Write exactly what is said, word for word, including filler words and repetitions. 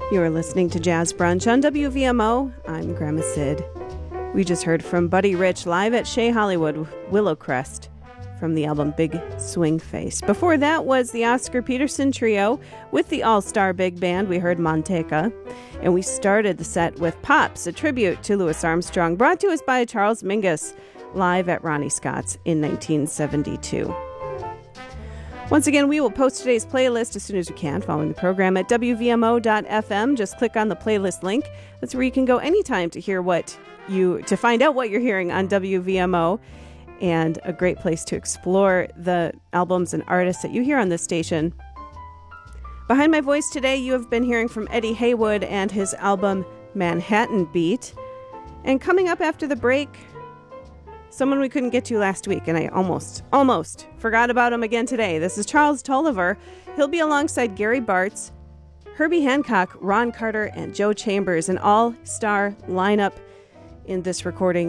You are listening to Jazz Brunch on W V M O. I'm Grandma Sid. We just heard from Buddy Rich live at Shea Hollywood with Willowcrest from the album Big Swing Face. Before that was the Oscar Peterson Trio with the All-Star Big Band. We heard Manteca. And we started the set with Pops, a tribute to Louis Armstrong, brought to us by Charles Mingus, live at Ronnie Scott's in nineteen seventy-two. Once again, we will post today's playlist as soon as we can following the program at W V M O dot F M. Just click on the playlist link. That's where you can go anytime to hear what you, to find out what you're hearing on W V M O, and a great place to explore the albums and artists that you hear on this station. Behind my voice today, you have been hearing from Eddie Haywood and his album Manhattan Beat. And coming up after the break, someone we couldn't get to last week, and I almost, almost forgot about him again today. This is Charles Tolliver. He'll be alongside Gary Bartz, Herbie Hancock, Ron Carter, and Joe Chambers, an all-star lineup in this recording